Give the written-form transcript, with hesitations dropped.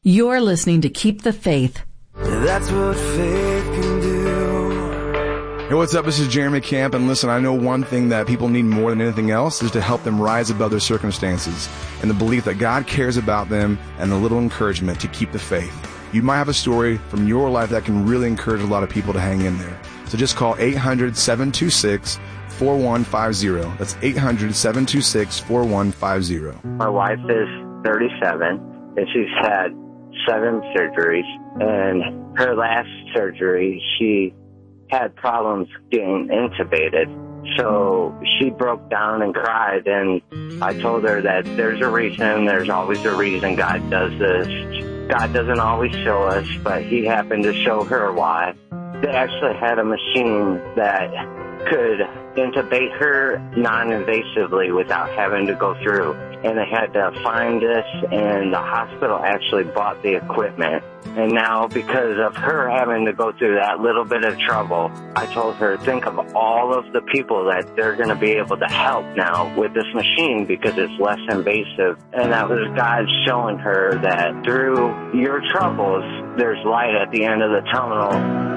You're listening to Keep the Faith. That's what faith can do. Hey, what's up? This is Jeremy Camp, and listen, I know one thing that people need more than anything else is to help them rise above their circumstances and the belief that God cares about them and a little encouragement to keep the faith. You might have a story from your life that can really encourage a lot of people to hang in there. So just call 800-726-4150. That's 800-726-4150. My wife is 37, and she's had 7 surgeries. And her last surgery, she had problems getting intubated. So she broke down and cried, and I told her that there's a reason, there's always a reason God does this. God doesn't always show us, but he happened to show her why. They actually had a machine that could intubate her non-invasively without having to go through. And they had to find this, and the hospital actually bought the equipment. And now, because of her having to go through that little bit of trouble, I told her, think of all of the people that they're going to be able to help now with this machine because it's less invasive. And that was God showing her that through your troubles, there's light at the end of the tunnel.